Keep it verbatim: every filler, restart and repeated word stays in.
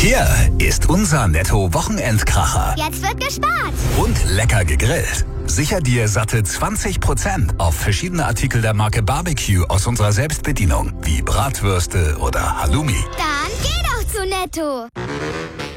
Hier ist unser Netto-Wochenendkracher. Jetzt wird gespart. Und lecker gegrillt. Sicher dir satte zwanzig Prozent auf verschiedene Artikel der Marke Barbecue aus unserer Selbstbedienung, wie Bratwürste oder Halloumi. Dann geh doch zu Netto.